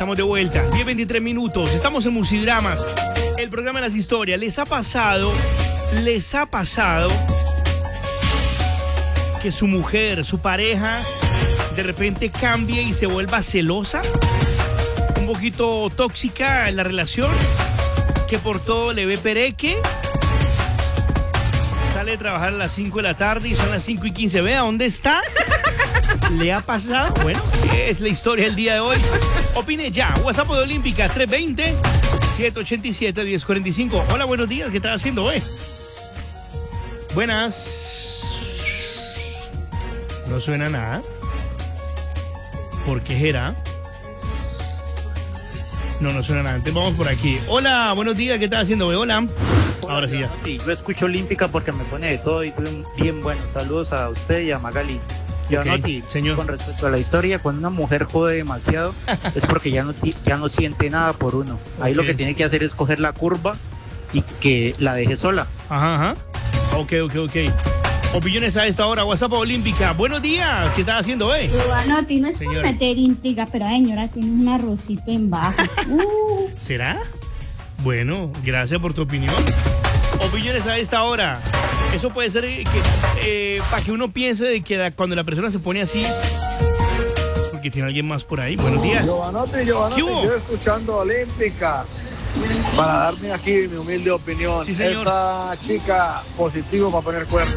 estamos de vuelta. 10:23 minutos. Estamos en Musidramas, el programa de las historias. ¿Les ha pasado que su mujer, su pareja, de repente cambie y se vuelva celosa? Un poquito tóxica en la relación, que por todo le ve pereque. Sale de trabajar a las 5 de la tarde y son las 5:15. Vea, ¿dónde está? ¿Le ha pasado? Bueno, es la historia del día de hoy. Opine ya. WhatsApp de Olímpica 320-787-1045. Hola, buenos días. ¿Qué estás haciendo hoy? Buenas. No suena nada. ¿Por qué será? No suena nada. Entonces vamos por aquí. Hola, buenos días. ¿Qué estás haciendo hoy? Hola. Ahora sí ya. Sí, yo escucho Olímpica porque me pone de todo y bien bueno. Saludos a usted y a Magali. Okay, señor. Con respecto a la historia, cuando una mujer jode demasiado es porque ya no siente nada por uno. Ahí lo que tiene que hacer es coger la curva y que la deje sola. Ajá. Ok. Opiniones a esta hora. WhatsApp Olímpica. Buenos días. ¿Qué estás haciendo hoy? No, ti no es por meter intriga, pero señora, tiene un arrocito en bajo. ¿Será? Bueno, gracias por tu opinión. Opiniones a esta hora. Eso puede ser que para que uno piense de que cuando la persona se pone así, porque tiene alguien más por ahí. Buenos días. Giovanotti, yo escuchando Olímpica para darme aquí mi humilde opinión. Sí, señor. Esa chica positivo para poner cuernos.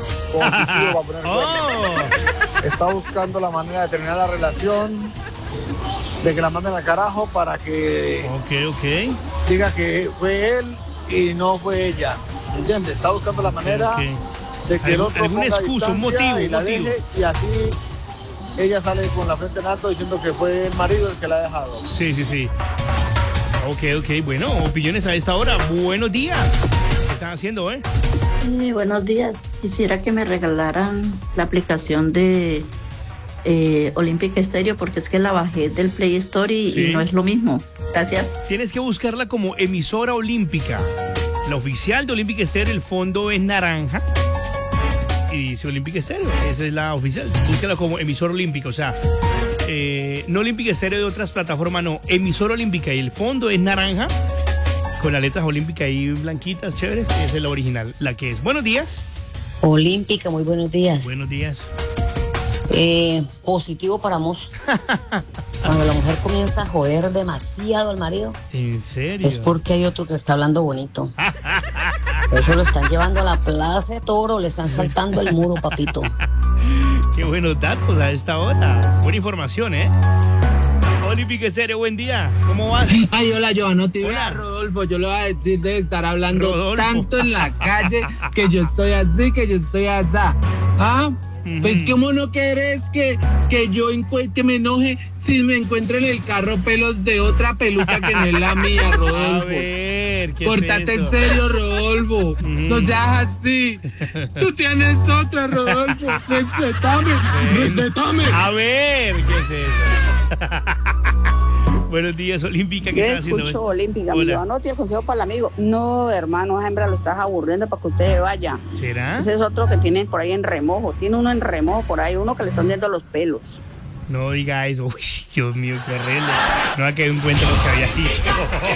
Está buscando la manera de terminar la relación, de que la manden al carajo para que Ok. diga que fue él y no fue ella. ¿Entiendes? Está buscando la manera de que el otro alguna ponga excusa, un distancia motivo, y la deje, y así ella sale con la frente en alto diciendo que fue el marido el que la ha dejado. Sí. Ok. Bueno, opiniones a esta hora. Buenos días. ¿Qué están haciendo, Buenos días. Quisiera que me regalaran la aplicación de Olímpica Estéreo porque es que la bajé del Play Store y no es lo mismo. Gracias. Tienes que buscarla como emisora olímpica. La oficial de Olímpica Estéreo, el fondo es naranja y dice Olímpica Estéreo. Esa es la oficial. Búscala como emisora olímpica, o sea, no Olímpica Estéreo de otras plataformas, no. Emisora olímpica y el fondo es naranja con las letras olímpica ahí blanquitas, chéveres. Esa es la original, la que es. Buenos días. Olímpica, muy buenos días. Buenos días. Positivo para Mos. Cuando la mujer comienza a joder demasiado al marido, ¿En serio? es porque hay otro que está hablando bonito. Eso lo están llevando a la plaza de toro, le están saltando el muro, papito. Qué buenos datos a esta hora. Buena información, Olímpica Estéreo, buen día. ¿Cómo vas? Ay, hola, Giovanotti. Hola. Rodolfo, yo le voy a decir de estar hablando Rodolfo. tanto en la calle que yo estoy así, que yo estoy asá. Pues ¿cómo no querés que yo que me enoje si me encuentro en el carro pelos de otra peluca que no es la mía, Rodolfo? A ver, ¿qué Pórtate es eso? en serio, Rodolfo. No seas así. Tú tienes otra, Rodolfo. Respetame. A ver, ¿qué es eso? Buenos días, Olímpica. ¿Qué Yo estás haciendo? escucho Olímpica. Hola. Yo no tiene consejo para el amigo. No, hermano, esa hembra lo estás aburriendo para que usted vaya. ¿Será? Ese es otro que tienen por ahí en remojo. Tiene uno en remojo por ahí, uno que le están viendo los pelos. No diga eso. Uy, Dios mío, qué horrible. No ha quedado en cuenta lo que había dicho.